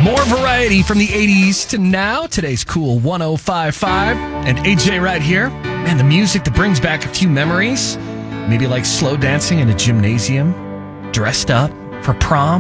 More variety from the 80s to now. Today's Cool 105.5. And AJ right here. Man, the music that brings back a few memories. Maybe like slow dancing in a gymnasium, dressed up for prom.